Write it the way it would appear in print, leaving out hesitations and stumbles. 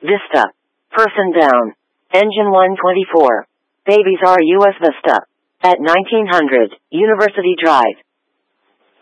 Vista. Person down. Engine 124. Babies R US Vista. At 1900 University Drive.